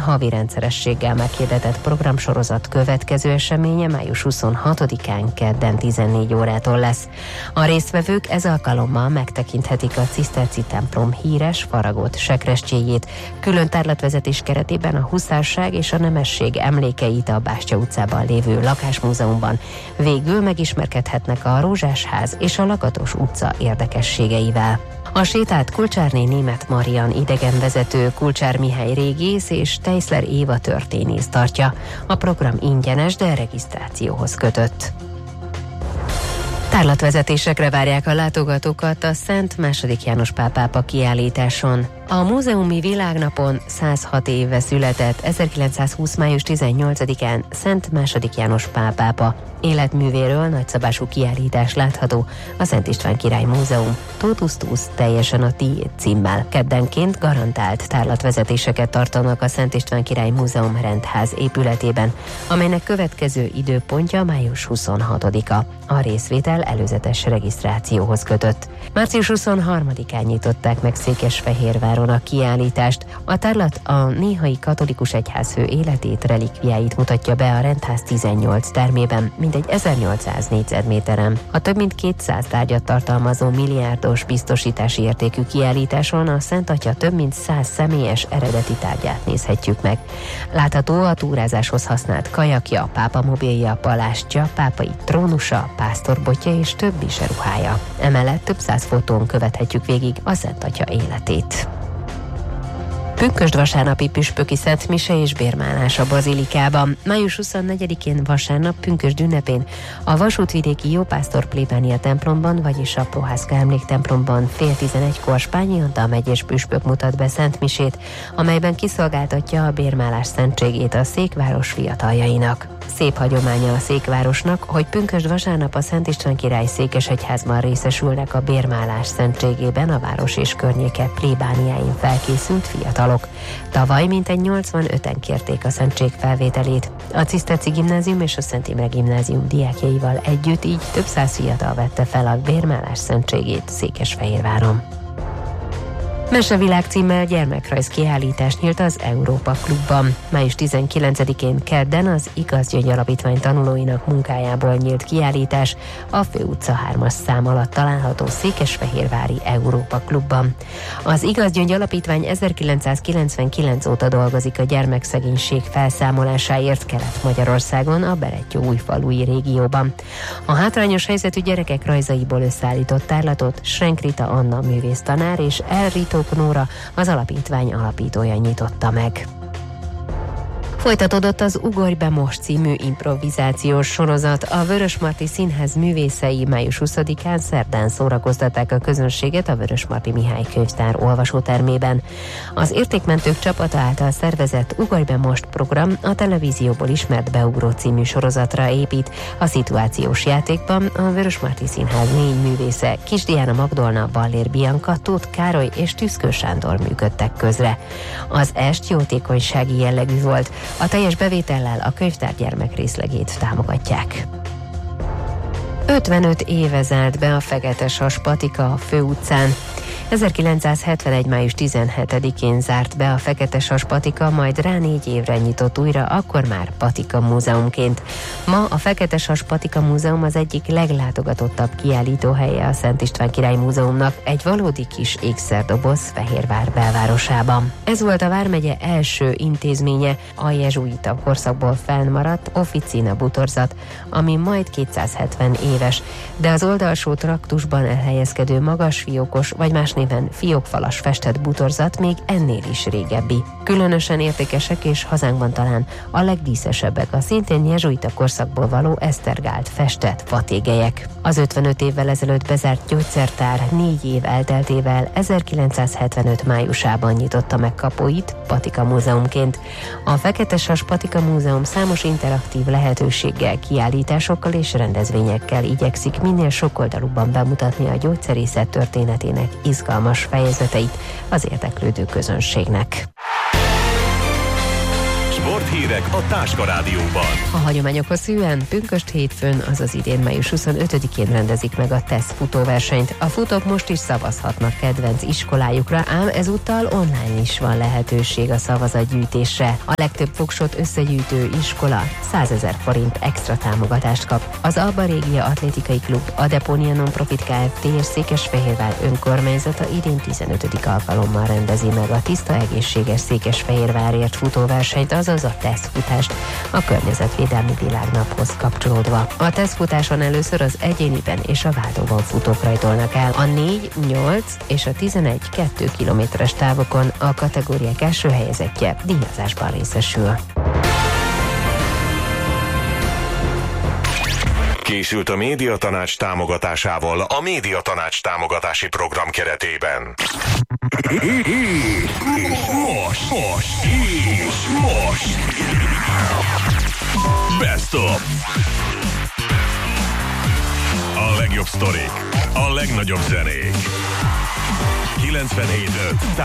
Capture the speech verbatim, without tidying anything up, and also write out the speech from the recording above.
havi rendszerességgel meghirdetett programsorozat következő eseménye május huszonhatodikán kedden tizennégy órától lesz. A résztvevők ez alkalommal megtekinthetik a ciszterci templom híres faragott sekrestyéjét, külön tárlatvezetés keretében a huszárság és a nemesség emlékeit a Bástya utcában lévő lakásmúzeumban. Végül megismerkedhetnek a Rózsásház és a Lakatos utca érdekességeivel. A sétát Kulcsárné Németh Marian idegenvezető, Kulcsár Mihály régész és Teisler Éva történész tartja. A program ingyenes, de regisztrációhoz kötött. Tárlatvezetésekre várják a látogatókat a Szent második János Pál pápa kiállításon. A múzeumi világnapon százhat éve született ezerkilencszázhúsz. május tizennyolcadikán Szent második János Pál pápa életművéről nagyszabású kiállítás látható a Szent István Király Múzeum Totus Tuus teljesen a tiéd címmel. Keddenként garantált tárlatvezetéseket tartanak a Szent István Király Múzeum rendház épületében, amelynek következő időpontja május huszonhatodika. A részvétel előzetes regisztrációhoz kötött. március huszonharmadikán nyitották meg Székesfehérváron a kiállítást. A tárlat a néhai katolikus egyházfő életét, relikviáit mutatja be a rendház tizennyolc termében, mintegy ezernyolcszáz négyzetméteren. A több mint kétszáz tárgyat tartalmazó milliárdos biztosítási értékű kiállításon a Szent Atya több mint száz személyes eredeti tárgyát nézhetjük meg. Látható a túrázáshoz használt kajakja, pápamobilja, palástja, pápai trónusa, pásztorbotja és többi seruhája. Emellett több száz fotón követhetjük végig a Szent Atya életét. Pünkösd vasárnapi püspöki szentmise és bérmálás a bazilikában. május huszonnegyedikén vasárnap pünkösd ünnepén a vasútvidéki Jópásztor plébánia templomban, vagyis a Prohászka emléktemplomban fél tizenegykor Spányi Antal megyés püspök mutat be szentmisét, amelyben kiszolgáltatja a bérmálás szentségét a székváros fiataljainak. Szép hagyománya a székvárosnak, hogy pünkösd vasárnap a Szent István Király székesegyházban részesülnek a bérmálás szentségében a város és környéke plébániáin felkészült fiatalok. Tavaly mintegy nyolcvanöten kérték a szentség felvételét. A Ciszterci Gimnázium és a Szent Imre Gimnázium diákjaival együtt így több száz fiatal vette fel a bérmálás szentségét Székesfehérváron. Mesevilág címmel gyermekrajz kiállítás nyílt az Európa Klubban. május tizenkilencedikén kedden az Igazgyöngy Alapítvány tanulóinak munkájából nyílt kiállítás a Főutca hármas szám alatt található Székesfehérvári Európa Klubban. Az Igazgyöngy Alapítvány ezerkilencszázkilencvenkilenc óta dolgozik a gyermekszegénység felszámolásáért Kelet-Magyarországon, a Berettyóújfalui régióban. A hátrányos helyzetű gyerekek rajzaiból összeállított tárlatot Schrenk Rita Anna művésztanár és Elrito Nóra, az alapítvány alapítója nyitotta meg. Folytatódott az Ugorj be most című improvizációs sorozat. A Vörösmarty Színház művészei május huszadikán szerdán szórakoztatták a közönséget a Vörösmarty Mihály könyvtár olvasótermében. Az Értékmentők csapata által szervezett Ugorj be most program a televízióból ismert Beugró című sorozatra épít. A szituációs játékban a Vörösmarty Színház négy művésze, Kis Diana Magdolna, Ballér Bianca, Tóth Károly és Tüszkő Sándor működtek közre. Az est jótékonysági jellegű volt. A teljes bevétellel a könyvtár gyermekrészlegét támogatják. ötvenöt éve zárt be a Feketesas patika a Főutcán. ezerkilencszázhetvenegy. május tizenhetedikén zárt be a Feketesas patika, majd rá négy évre nyitott újra, akkor már Patika Múzeumként. Ma a Feketesas Patika Múzeum az egyik leglátogatottabb kiállítóhelye a Szent István Király Múzeumnak, egy valódi kis ékszerdoboz Fehérvár belvárosában. Ez volt a vármegye első intézménye, a jezsuita korszakból fennmaradt Officina Butorzat, ami majd kétszázhetven éves, de az oldalsó traktusban elhelyezkedő magas fiókos vagy más néven fiókfalas festett butorzat még ennél is régebbi. Különösen értékesek és hazánkban talán a legdíszesebbek a szintén jezsuita korszakból való esztergált festett fatégelyek. Az ötvenöt évvel ezelőtt bezárt gyógyszertár négy év elteltével ezerkilencszázhetvenöt májusában nyitotta meg kapuit Patika Múzeumként. A Feketesas Patika Múzeum számos interaktív lehetőséggel, kiállításokkal és rendezvényekkel igyekszik minél sokoldalúbban bemutatni a gyógyszerészet történetének izgalmas fejezeteit az érdeklődő közönségnek. hírek a Táska Rádióban. A hagyományokhoz hűen pünkösd hétfőn, azaz idén május huszonötödikén rendezik meg a TESZ futóversenyt. A futók most is szavazhatnak kedvenc iskolájukra, ám ezúttal online is van lehetőség a szavazatgyűjtésre. A legtöbb fogsot összegyűjtő iskola százezer forint extra támogatást kap. Az Alba Régia Atlétikai Klub, a Deponia Non-Profit Kft. És Székesfehérvár önkormányzata idén tizenötödik alkalommal rendezi meg a Tiszta Egészséges Székesfehérvárért futóversenyt, azaz a TESZ futást a Környezetvédelmi Világnaphoz kapcsolódva. A TESZ futáson először az egyéniben és a váltóban futók rajtolnak el. A négy, nyolc és a tizenegy kettő kilométeres távokon a kategóriák első helyezettje díjazásban részesül. Készült a Médiatanács támogatásával a Médiatanács támogatási program keretében. Most, most, és most. Best of. A legjobb sztorik, a legnagyobb zenék. kilencvenhét öt